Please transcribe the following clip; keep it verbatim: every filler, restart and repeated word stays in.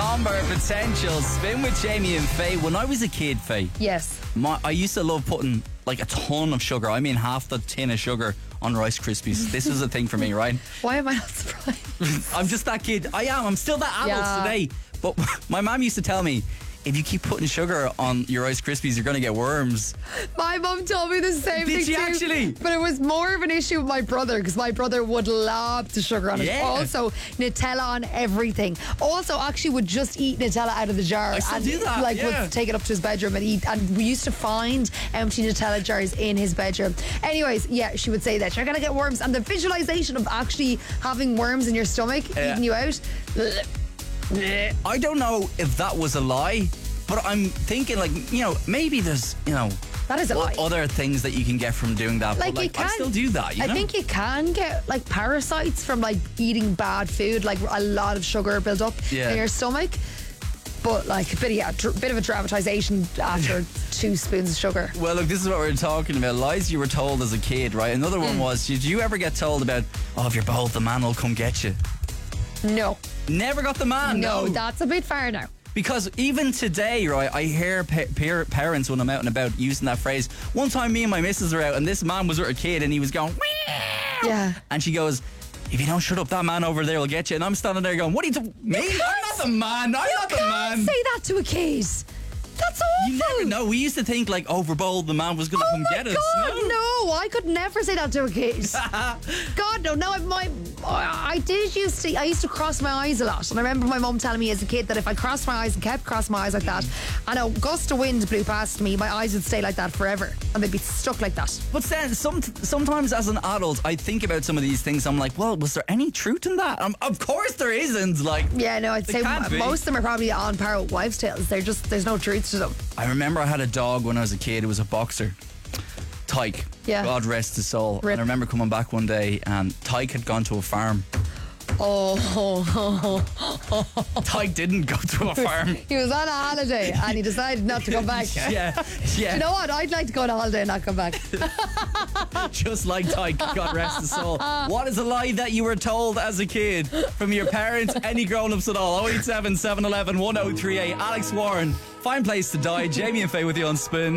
Somber Potential. Spin with Jamie and Faye. When I was a kid, Faye, Yes. my, I used to love putting like a ton of sugar. I mean, half the tin of sugar on Rice Krispies. This was a thing for me, right? Why am I not surprised? I'm just that kid. I am. I'm still that adult Yeah. today. But my mom used to tell me, if you keep putting sugar on your Rice Krispies, you're going to get worms. My mum told me the same Did thing she too. actually? But it was more of an issue with my brother because my brother would lob the sugar on it. Yeah. Also, Nutella on everything. Also, actually would just eat Nutella out of the jar. I still and do that, like yeah. would take it up to his bedroom and eat. And we used to find empty Nutella jars in his bedroom. Anyways, yeah, she would say that you're going to get worms. And the visualization of actually having worms in your stomach, Yeah. eating you out. I don't know if that was a lie, but I'm thinking, like, you know, maybe there's, you know, That is a lie. other things that you can get from doing that. Like, but, like you can I still do that, you I know? think you can get like parasites from like eating bad food, like a lot of sugar built up Yeah. in your stomach. But like a bit of, yeah, dr- bit of a dramatization after two spoons of sugar. Well, look, this is what we're talking about. Lies you were told as a kid, right? Another Mm. one was, did you ever get told about, oh, if you're bold, the man will come get you? No, Never got the man, no, no. that's a bit far now. Because even today, right, I hear pa- pa- parents when I'm out and about using that phrase. One time me and my missus were out and this man was with a kid and he was going, meow. Yeah. And she goes, if you don't shut up, that man over there will get you. And I'm standing there going, what are you doing? Me? I'm not the man. I'm not the Can't man. say that to a kid. That's awful. You never know. We used to think like over bold the man was going to Oh come my get us. God, no, I could never say that to a kid. God, no, no, my, I did used to, I used to cross my eyes a lot. And I remember my mum telling me as a kid that if I crossed my eyes and kept crossing my eyes like that, and a gust of wind blew past me, my eyes would stay like that forever. And they'd be stuck like that. But then some, sometimes as an adult, I think about some of these things. I'm like, well, was there any truth in that? Um, of course there isn't. Like, Yeah, no, I'd They say can't m- be. most of them are probably on par with wives' tales. They're just, there's no truth to them. I remember I had a dog when I was a kid. It was a boxer. Tyke. Yeah. God rest his soul. Rip. And I remember coming back one day and Tyke had gone to a farm. Oh, Tyke didn't go to a farm. he was on a holiday and he decided not to come back. Yeah, yeah. You know what? I'd like to go on a holiday and not come back. Just like Tyke, God rest his soul. What is a lie that you were told as a kid from your parents, any grown-ups at all? oh eight seven, seven one one, one oh three eight. Alex Warren, fine place to die. Jamie and Faye with you on Spin.